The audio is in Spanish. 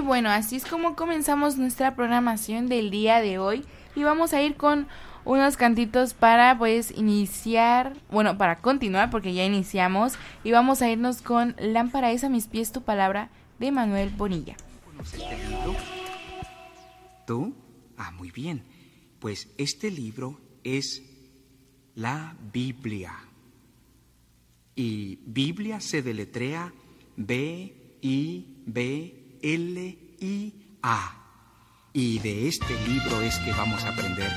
bueno, así es como comenzamos nuestra programación del día de hoy y vamos a ir con unos cantitos para pues iniciar, bueno, para continuar porque ya iniciamos y vamos a irnos con Lámpara es a mis pies tu palabra de Manuel Bonilla. ¿Conoces este libro? ¿Tú? Muy bien. Pues este libro es la Biblia. Y Biblia se deletrea B-I-B-L-I-A. Y de este libro es que vamos a aprender